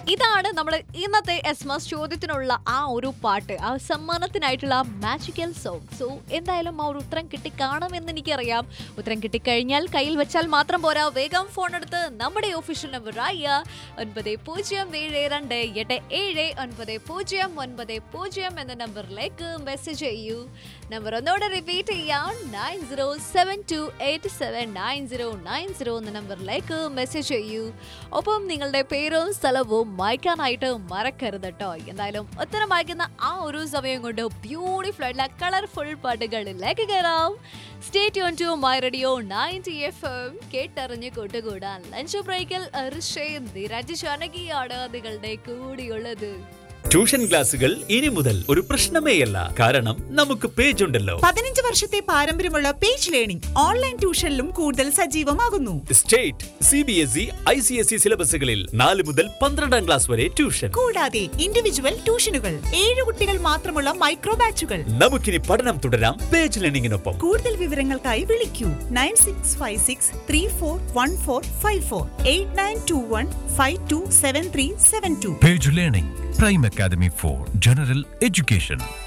ഇതാണ് നമ്മൾ ഇന്നത്തെ എസ്മസ് ചോദ്യത്തിനുള്ള ആ ഒരു പാട്ട്, ആ സമ്മാനത്തിനായിട്ടുള്ള മാജിക്കൽ സോങ്. സോ എന്തായാലും ആ ഒരു ഉത്തരം കിട്ടിക്കാണുമെന്ന് എനിക്കറിയാം. ഉത്തരം കിട്ടിക്കഴിഞ്ഞാൽ കയ്യിൽ വെച്ചാൽ മാത്രം പോരാ, വേഗം ഫോൺ എടുത്ത് നമ്മുടെ ഒഫീഷ്യൽ നമ്പറായ 9072779090 എന്ന നമ്പറിലേക്ക് മെസ്സേജ് ചെയ്യൂ. നമ്പർ ഒന്നോടെ റിപ്പീറ്റ് ചെയ്യാം, 9072879090 എന്ന നമ്പറിലേക്ക് മെസ്സേജ് ചെയ്യൂ. ഒപ്പം നിങ്ങളുടെ പേരും സ്ഥലവും വായിക്കാനായിട്ട് മറക്കരുത് കേട്ടോ. എന്തായാലും ഉത്തരം വായിക്കുന്ന ആ ഒരു സമയം കൊണ്ട് ബ്യൂട്ടിഫുൾ ആയിട്ടുള്ള കളർഫുൾ പാട്ടുകളിലേക്ക് കയറാം. Stay tune to my radio 90 FM. കേട്ടറിഞ്ഞ് കൂട്ടുകൂടാൻ ലഞ്ച് ബ്രേക്കിൽ നിരജ് ജാനകിയാണ് നിങ്ങളുടെ കൂടിയുള്ളത്. ട്യൂഷൻ ക്ലാസുകൾ ഇനി മുതൽ ഒരു പ്രശ്നമേയല്ല, കാരണം നമുക്ക് പേജ് ഉണ്ടല്ലോ. 15 വർഷത്തെ പാരമ്പര്യമുള്ള പേജ് ലേണിംഗ് ഓൺലൈൻ ട്യൂഷനിലും കൂടുതൽ സജീവമാകുന്നു. സ്റ്റേറ്റ്, CBSE, ICSE സിലബസുകളിൽ 4 മുതൽ 12ാം ക്ലാസ് വരെ ട്യൂഷൻ, കൂടാതെ ഇൻഡിവിജ്വൽ ട്യൂഷനുകൾ, 7 കുട്ടികൾ മാത്രമുള്ള മൈക്രോ ബാച്ചുകൾ. നമുക്കിനി പഠനം തുടരാം പേജ് ലേണിംഗിനൊപ്പം. കൂടുതൽ വിവരങ്ങൾക്കായി വിളിക്കൂ 9656341454 8921527372. Page Learning, Prime Academy for General Education.